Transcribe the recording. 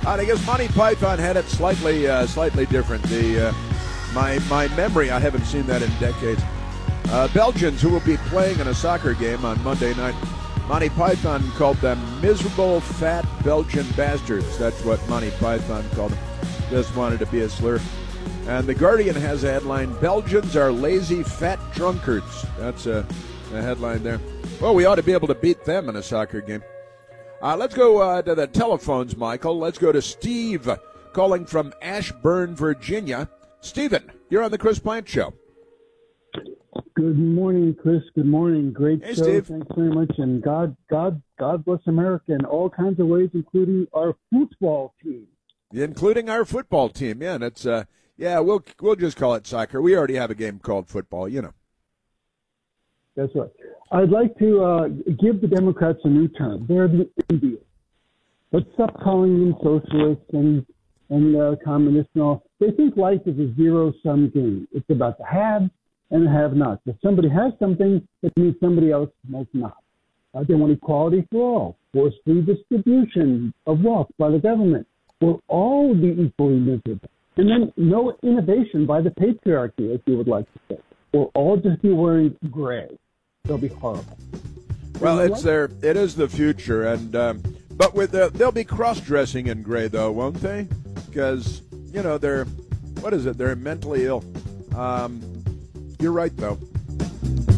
I guess Monty Python had it slightly different. My memory, I haven't seen that in decades. Belgians who will be playing in a soccer game on Monday night. Monty Python called them miserable, fat Belgian bastards. That's what Monty Python called them. Just wanted to be a slur. And The Guardian has a headline, Belgians are lazy, fat drunkards. That's a headline there. Well, we ought to be able to beat them in a soccer game. Let's go to the telephones, Michael. Let's go to Steve, calling from Ashburn, Virginia. Stephen, you're on the Chris Plant Show. Good morning, Chris. Good morning. Great Hey, show. Steve. Thanks very much. And God bless America in all kinds of ways, including our football team. Including our football team. Yeah, and it's we'll just call it soccer. We already have a game called football, you know. That's right. I'd like to give the Democrats a new term. They're the Indians. Let's stop calling them socialists and communists and all. They think life is a zero-sum game. It's about the haves and the have-nots. If somebody has something, it means somebody else might not. They want equality for all, forced redistribution of wealth by the government. We'll all be equally miserable. And then no innovation by the patriarchy, as you would like to say. We'll all just be wearing gray. They'll be horrible. Well, it is the future, and but with they'll be cross-dressing in gray, though, won't they? Because they're mentally ill. You're right, though.